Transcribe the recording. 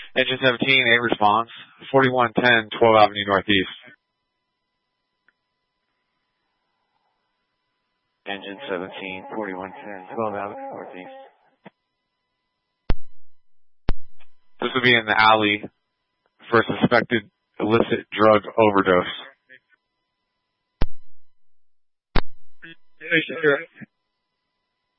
Engine 17, 8 response. 4110, 12 Avenue Northeast. Engine 17, 4110, 12 Avenue Northeast. This would be in the alley for a suspected illicit drug overdose.